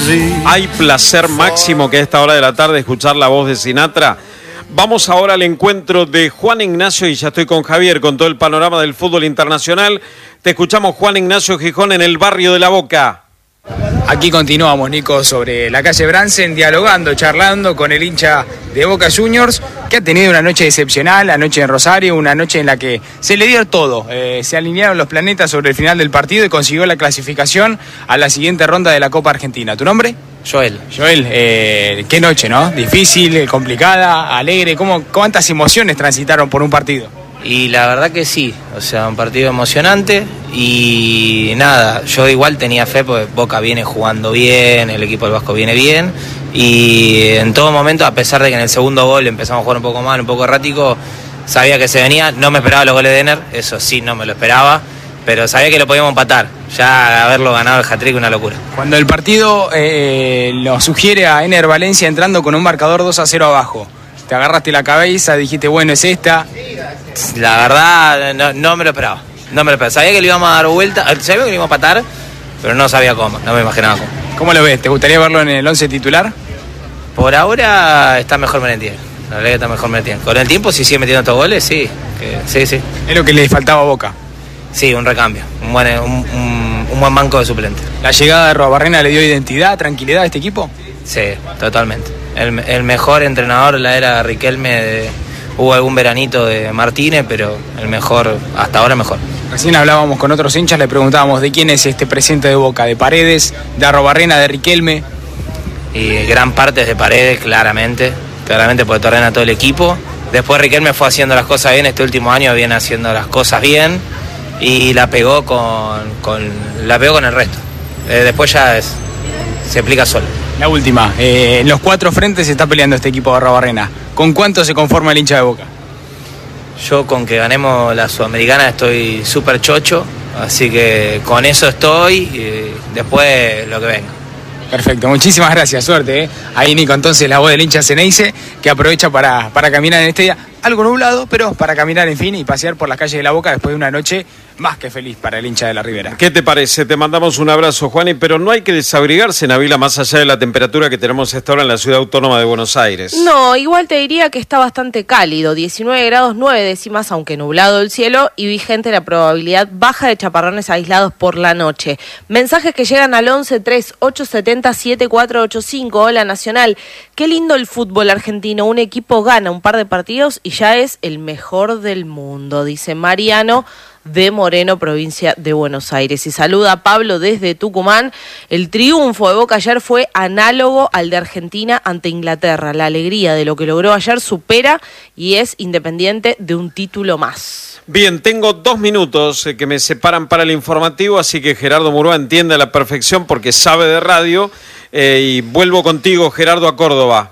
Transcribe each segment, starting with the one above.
Hay placer máximo que a esta hora de la tarde escuchar la voz de Sinatra. Vamos ahora al encuentro de Juan Ignacio, y ya estoy con Javier, con todo el panorama del fútbol internacional. Te escuchamos, Juan Ignacio Gijón, en el barrio de La Boca. Aquí continuamos, Nico, sobre la calle Bransen, dialogando, charlando con el hincha de Boca Juniors, que ha tenido una noche excepcional, la noche en Rosario, una noche en la que se le dio todo. Se alinearon los planetas sobre el final del partido y consiguió la clasificación a la siguiente ronda de la Copa Argentina. ¿Tu nombre? Joel, qué noche, ¿no? Difícil, complicada, alegre. ¿Cuántas emociones transitaron por un partido? y la verdad que sí, o sea, un partido emocionante y nada, yo igual tenía fe porque Boca viene jugando bien, el equipo del Vasco viene bien y en todo momento, a pesar de que en el segundo gol empezamos a jugar un poco mal, un poco errático, sabía que se venía, no me esperaba los goles de Ener, eso sí, no me lo esperaba, pero sabía que lo podíamos empatar, ya haberlo ganado el hat-trick una locura. Cuando el partido lo sugiere a Ener Valencia entrando con un marcador 2-0 abajo, te agarraste la cabeza, dijiste, bueno, es esta. La verdad, no me lo esperaba. No me lo esperaba. Sabía que le íbamos a dar vuelta, sabía que le íbamos a empatar, pero no sabía cómo, no me imaginaba cómo. ¿Cómo lo ves? ¿Te gustaría verlo en el 11 titular? Por ahora está mejor Merentiel. La verdad que está mejor Merentiel. Con el tiempo, si sigue metiendo estos goles, sí. Sí. Es lo que le faltaba a Boca. Sí, un recambio. Un buen banco de suplente. ¿La llegada de Arrobarrena le dio identidad, tranquilidad a este equipo? Sí, totalmente. El mejor entrenador de la era Riquelme, hubo algún veranito de Martínez, pero el mejor, hasta ahora mejor. Recién hablábamos con otros hinchas, le preguntábamos de quién es este presente de Boca, de Paredes, de Arrobarrena, de Riquelme. Y gran parte es de Paredes, claramente porque te ordena todo el equipo. Después Riquelme fue haciendo las cosas bien, este último año viene haciendo las cosas bien y la pegó con el resto. Después ya se explica solo. La última, en los 4 frentes se está peleando este equipo de Arrobarrena. ¿Con cuánto se conforma el hincha de Boca? Yo con que ganemos la Sudamericana estoy súper chocho, así que con eso estoy y después lo que venga. Perfecto, muchísimas gracias, suerte. Ahí Nico, entonces la voz del hincha Ceneice, que aprovecha para caminar en este día, algo nublado, pero para caminar en fin y pasear por las calles de La Boca después de una noche más que feliz para el hincha de la Ribera. ¿Qué te parece? Te mandamos un abrazo, Juani, pero no hay que desabrigarse, Nabila, más allá de la temperatura que tenemos esta hora en la Ciudad Autónoma de Buenos Aires. No, igual te diría que está bastante cálido, 19 grados 9 décimas, aunque nublado el cielo, y vigente la probabilidad baja de chaparrones aislados por la noche. Mensajes que llegan al 11-3870-7485. Hola, Nacional. Qué lindo el fútbol argentino, un equipo gana un par de partidos y ya es el mejor del mundo, dice Mariano de Moreno, provincia de Buenos Aires. Y saluda a Pablo desde Tucumán. El triunfo de Boca ayer fue análogo al de Argentina ante Inglaterra. La alegría de lo que logró ayer supera y es independiente de un título más. Bien, tengo 2 minutos que me separan para el informativo, así que Gerardo Murúa entiende a la perfección porque sabe de radio. Y vuelvo contigo, Gerardo, a Córdoba.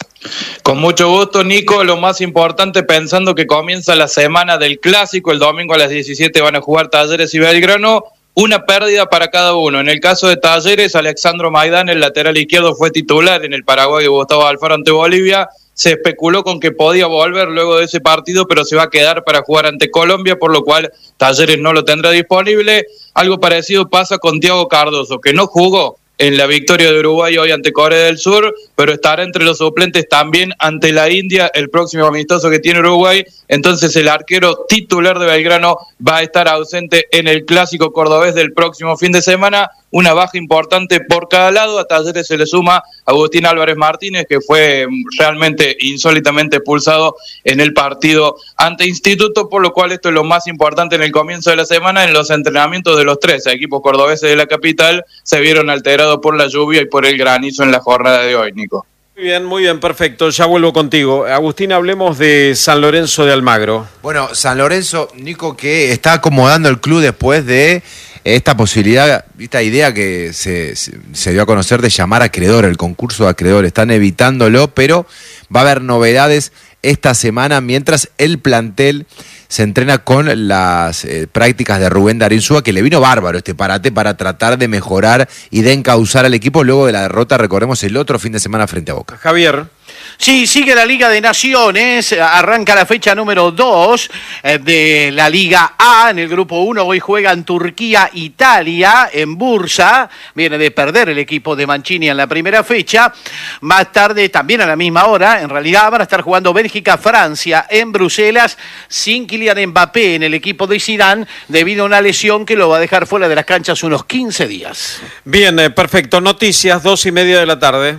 Con mucho gusto, Nico. Lo más importante, pensando que comienza la semana del Clásico, el domingo a las 17 van a jugar Talleres y Belgrano, una pérdida para cada uno. En el caso de Talleres, Alexandro Maidán, el lateral izquierdo, fue titular en el Paraguay de Gustavo Alfaro ante Bolivia. Se especuló con que podía volver luego de ese partido, pero se va a quedar para jugar ante Colombia, por lo cual Talleres no lo tendrá disponible. Algo parecido pasa con Thiago Cardoso, que no jugó en la victoria de Uruguay hoy ante Corea del Sur, pero estará entre los suplentes también ante la India, el próximo amistoso que tiene Uruguay. Entonces el arquero titular de Belgrano va a estar ausente en el Clásico cordobés del próximo fin de semana. Una baja importante por cada lado. A Talleres se le suma Agustín Álvarez Martínez, que fue realmente insólitamente expulsado en el partido ante Instituto, por lo cual esto es lo más importante en el comienzo de la semana. En los entrenamientos de los 13 equipos cordobeses de la capital se vieron alterados por la lluvia y por el granizo en la jornada de hoy, Nico. Muy bien, perfecto. Ya vuelvo contigo. Agustín, hablemos de San Lorenzo de Almagro. Bueno, San Lorenzo, Nico, que está acomodando el club después de esta posibilidad, esta idea que se dio a conocer de llamar a acreedor, el concurso de acreedor. Están evitándolo, pero va a haber novedades esta semana mientras el plantel se entrena con las prácticas de Rubén Darín Súa, que le vino bárbaro este parate para tratar de mejorar y de encauzar al equipo luego de la derrota, recordemos, el otro fin de semana frente a Boca. Javier. Sí, sigue la Liga de Naciones, arranca la fecha número 2 de la Liga A. En el grupo 1 hoy juegan Turquía, Italia en Bursa. Viene de perder el equipo de Mancini en la primera fecha. Más tarde, también a la misma hora, en realidad van a estar jugando Bélgica, Francia en Bruselas, sin Kylian Mbappé en el equipo de Zidane, debido a una lesión que lo va a dejar fuera de las canchas unos 15 días. Bien, perfecto. Noticias, 2:30 de la tarde.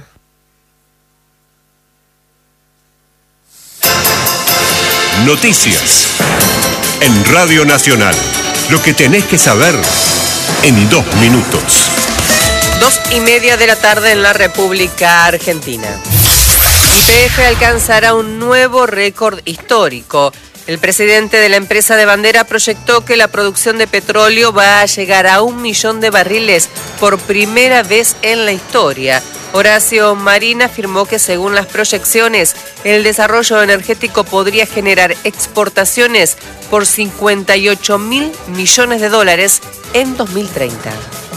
Noticias en Radio Nacional. Lo que tenés que saber en 2 minutos. 2:30 de la tarde en la República Argentina. YPF alcanzará un nuevo récord histórico. El presidente de la empresa de bandera proyectó que la producción de petróleo va a llegar a 1 millón de barriles por primera vez en la historia. Horacio Marín afirmó que según las proyecciones, el desarrollo energético podría generar exportaciones por 58.000 millones de dólares en 2030.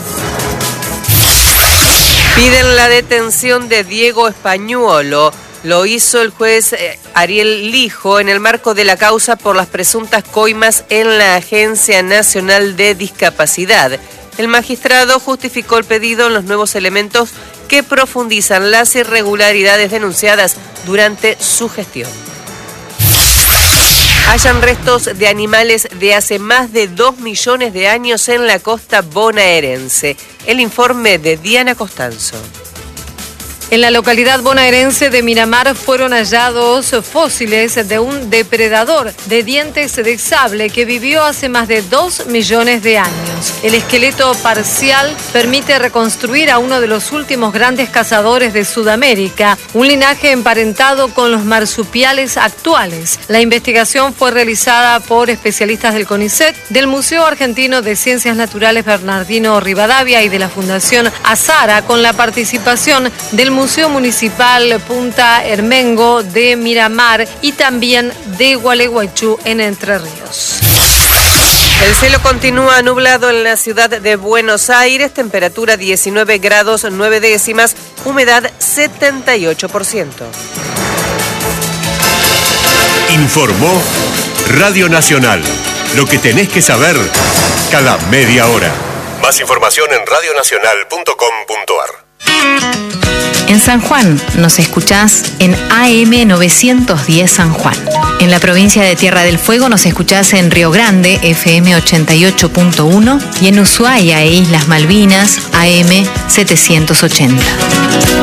Piden la detención de Diego Españuolo. Lo hizo el juez Ariel Lijo en el marco de la causa por las presuntas coimas en la Agencia Nacional de Discapacidad. El magistrado justificó el pedido en los nuevos elementos que profundizan las irregularidades denunciadas durante su gestión. Hallan restos de animales de hace más de 2 millones de años en la costa bonaerense. El informe de Diana Costanzo. En la localidad bonaerense de Miramar fueron hallados fósiles de un depredador de dientes de sable que vivió hace más de 2 millones de años. El esqueleto parcial permite reconstruir a uno de los últimos grandes cazadores de Sudamérica, un linaje emparentado con los marsupiales actuales. La investigación fue realizada por especialistas del CONICET, del Museo Argentino de Ciencias Naturales Bernardino Rivadavia y de la Fundación Azara, con la participación del Museo Municipal Punta Hermengo de Miramar y también de Gualeguaychú en Entre Ríos. El cielo continúa nublado en la ciudad de Buenos Aires, temperatura 19 grados 9 décimas, humedad 78%. Informó Radio Nacional. Lo que tenés que saber cada media hora. Más información en radionacional.com.ar. En San Juan nos escuchás en AM 910 San Juan. En la provincia de Tierra del Fuego nos escuchás en Río Grande, FM 88.1, y en Ushuaia e Islas Malvinas, AM 780.